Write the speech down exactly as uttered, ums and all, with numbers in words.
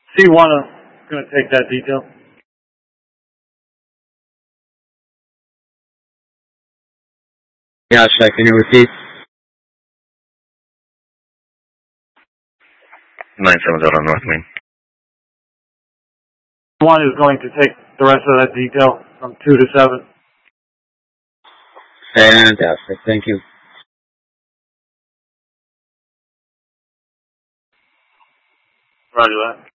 C one is going to take that detail. Yeah, Shaq, can you repeat? nine seven zero North Main. One is going to take the rest of that detail from two to seven. Fantastic. Thank you. Roger that.